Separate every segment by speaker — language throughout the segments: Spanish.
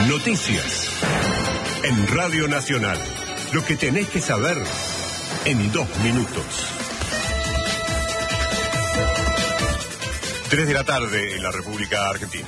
Speaker 1: Noticias. En Radio Nacional. Lo que tenés que saber en 2 minutos. 3 de la tarde en la República Argentina.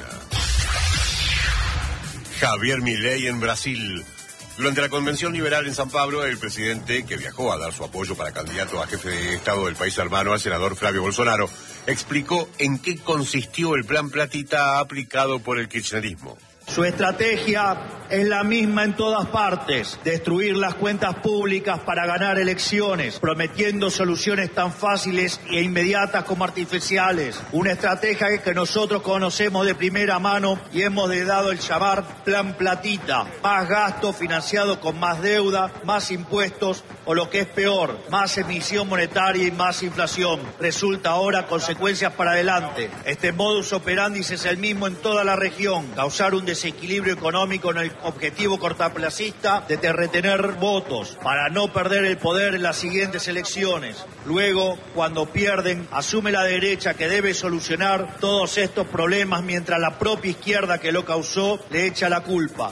Speaker 1: Javier Milei en Brasil. Durante la convención liberal en San Pablo, el presidente, que viajó a dar su apoyo para candidato a jefe de Estado del país hermano al senador Flavio Bolsonaro, explicó en qué consistió el plan Platita aplicado por el kirchnerismo.
Speaker 2: Su estrategia es la misma en todas partes, destruir las cuentas públicas para ganar elecciones, prometiendo soluciones tan fáciles e inmediatas como artificiales. Una estrategia que nosotros conocemos de primera mano y hemos dado el llamar Plan Platita. Más gasto financiado con más deuda, más impuestos o lo que es peor, más emisión monetaria y más inflación. Resulta ahora consecuencias para adelante. Este modus operandi es el mismo en toda la región, causar un desequilibrio económico en el objetivo cortoplacista de retener votos para no perder el poder en las siguientes elecciones. Luego, cuando pierden, asume la derecha que debe solucionar todos estos problemas mientras la propia izquierda que lo causó le echa la culpa.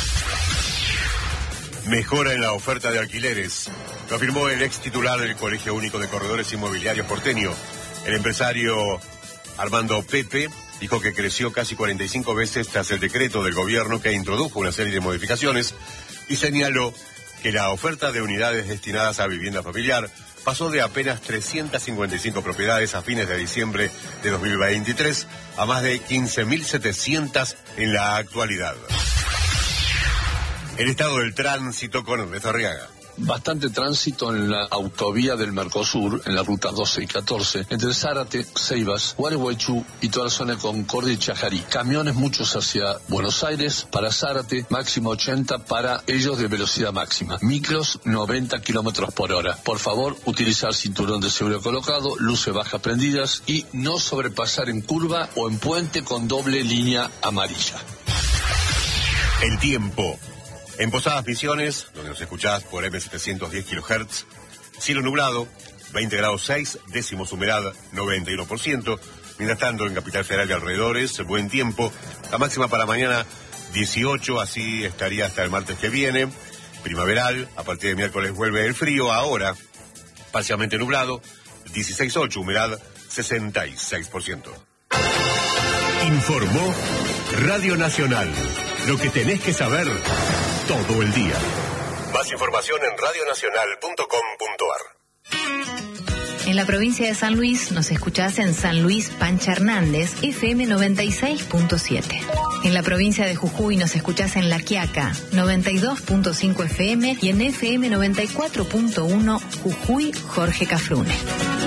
Speaker 1: Mejora en la oferta de alquileres. Lo afirmó el ex titular del Colegio Único de Corredores Inmobiliarios porteño. El empresario Armando Pepe dijo que creció casi 45 veces tras el decreto del gobierno que introdujo una serie de modificaciones y señaló que la oferta de unidades destinadas a vivienda familiar pasó de apenas 355 propiedades a fines de diciembre de 2023 a más de 15.700 en la actualidad. El estado del tránsito con Ernesto Arriaga.
Speaker 3: Bastante tránsito en la autovía del Mercosur, en la ruta 12 y 14, entre Zárate, Ceibas, Gualeguaychú y toda la zona de Concordia y Chajarí. Camiones muchos hacia Buenos Aires, para Zárate, máximo 80 para ellos de velocidad máxima. Micros 90 kilómetros por hora. Por favor, utilizar cinturón de seguridad colocado, luces bajas prendidas y no sobrepasar en curva o en puente con doble línea amarilla.
Speaker 1: El tiempo. En Posadas Misiones, donde nos escuchás por M710 kHz, cielo nublado, 20 grados 6, décimos humedad 91%. Mientras tanto, en Capital Federal y alrededores, buen tiempo. La máxima para mañana 18, así estaría hasta el martes que viene. Primaveral, a partir de miércoles vuelve el frío. Ahora, parcialmente nublado, 16,8, humedad 66%. Informó Radio Nacional. Lo que tenés que saber todo el día. Más información en radionacional.com.ar.
Speaker 4: En la provincia de San Luis nos escuchás en San Luis Pancha Hernández, FM 96.7. En la provincia de Jujuy nos escuchás en La Quiaca, 92.5 FM y en FM 94.1 Jujuy Jorge Cafrune.